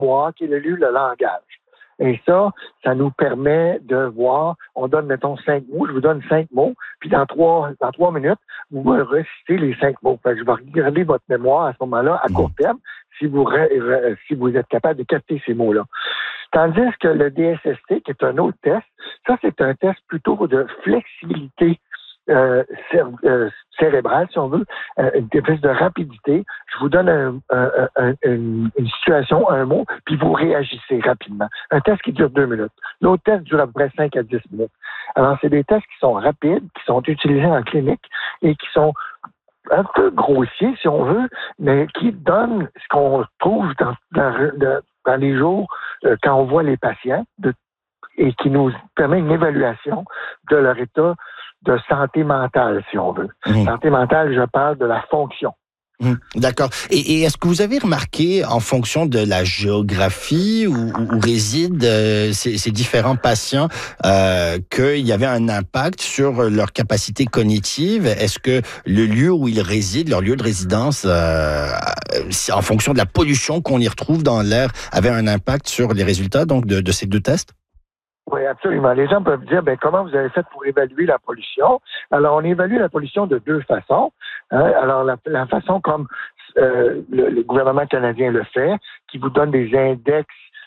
mémoire, qui évalue le langage. Et ça nous permet de voir, on donne, mettons, 5 mots, je vous donne 5 mots, puis dans 3 minutes, vous me récitez les 5 mots. Fait que je vais regarder votre mémoire à ce moment-là, à court terme, si vous êtes capable de capter ces mots-là. Tandis que le DSST, qui est un autre test, ça, c'est un test plutôt de flexibilité cérébrale, si on veut, une espèce de rapidité. Je vous donne une situation, un mot, puis vous réagissez rapidement. Un test qui dure 2 minutes. L'autre test dure à peu près 5 à 10 minutes. Alors, c'est des tests qui sont rapides, qui sont utilisés en clinique et qui sont un peu grossiers, si on veut, mais qui donnent ce qu'on trouve dans les jours quand on voit les patients et qui nous permet une évaluation de leur état de santé mentale, si on veut. Santé mentale, je parle de la fonction. D'accord. Et est-ce que vous avez remarqué, en fonction de la géographie où résident ces différents patients, qu'il y avait un impact sur leur capacité cognitive? Est-ce que le lieu où ils résident, leur lieu de résidence, en fonction de la pollution qu'on y retrouve dans l'air, avait un impact sur les résultats donc de ces 2 tests? Oui, absolument. Les gens peuvent dire, comment vous avez fait pour évaluer la pollution? Alors, on évalue la pollution de 2 façons. Alors, la façon comme le gouvernement canadien le fait, qui vous donne des index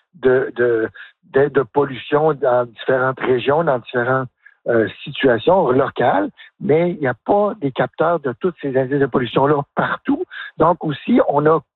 de pollution dans différentes régions, dans différentes situations locales, mais il n'y a pas des capteurs de tous ces indices de pollution-là partout. Donc, aussi, on a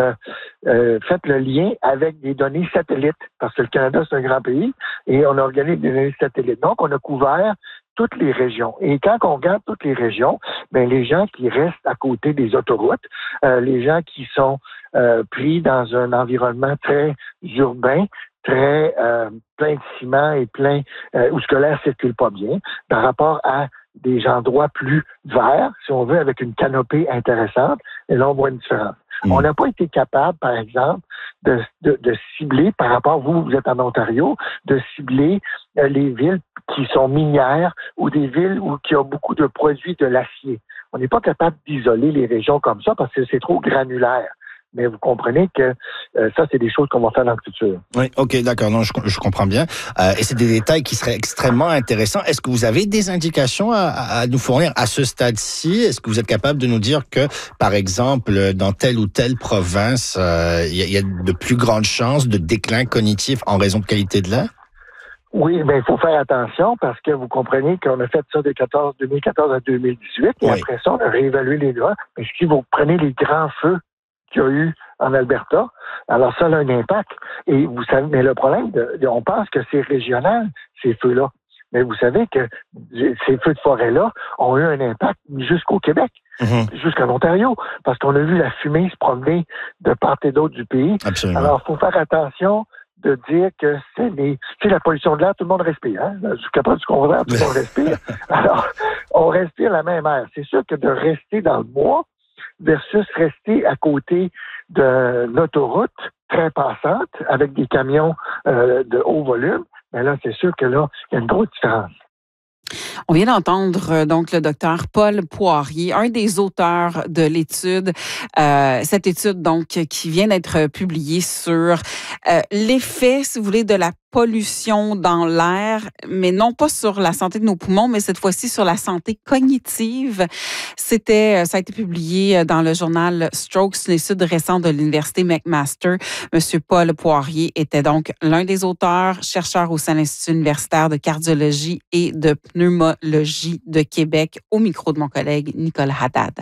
fait le lien avec des données satellites, parce que le Canada, c'est un grand pays, et on a organisé des données satellites. Donc, on a couvert toutes les régions. Et quand on regarde toutes les régions, les gens qui restent à côté des autoroutes, les gens qui sont pris dans un environnement très urbain, très plein de ciment et plein où ce que l'air circule pas bien, par rapport à des endroits plus verts, si on veut, avec une canopée intéressante, et là, on voit une différence. On n'a pas été capable, par exemple, de cibler, par rapport, vous êtes en Ontario, de cibler les villes qui sont minières ou des villes qui ont beaucoup de produits de l'acier. On n'est pas capable d'isoler les régions comme ça parce que c'est trop granulaire. Mais vous comprenez que ça, c'est des choses qu'on va faire dans le futur. Oui, OK, d'accord. Non, je comprends bien. Et c'est des détails qui seraient extrêmement intéressants. Est-ce que vous avez des indications à nous fournir à ce stade-ci? Est-ce que vous êtes capable de nous dire que, par exemple, dans telle ou telle province, il y a de plus grandes chances de déclin cognitif en raison de qualité de l'air? Oui, il faut faire attention parce que vous comprenez qu'on a fait ça de 2014 à 2018 et après ça, on a réévalué les lois. Mais si vous prenez les grands feux qu'il y a eu en Alberta, alors ça a un impact. Et vous savez, mais le problème, on pense que c'est régional, ces feux-là. Mais vous savez que ces feux de forêt-là ont eu un impact jusqu'au Québec, jusqu'en Ontario, parce qu'on a vu la fumée se promener de part et d'autre du pays. Absolument. Alors, il faut faire attention de dire que c'est la pollution de l'air, tout le monde respire. Hein? Je suis capable de comprendre, tout le monde respire. Alors, on respire la même air. C'est sûr que de rester dans le bois versus rester à côté d'une autoroute très passante avec des camions de haut volume, là, c'est sûr que là, il y a une grosse différence. On vient d'entendre donc le docteur Paul Poirier, un des auteurs de l'étude, cette étude donc qui vient d'être publiée sur l'effet, si vous voulez, de la pollution dans l'air, mais non pas sur la santé de nos poumons, mais cette fois-ci sur la santé cognitive. Ça a été publié dans le journal Strokes, une étude récente de l'Université McMaster. Monsieur Paul Poirier était donc l'un des auteurs, chercheur au sein de l'Institut universitaire de cardiologie et de pneumologie de Québec, au micro de mon collègue Nicolas Haddad.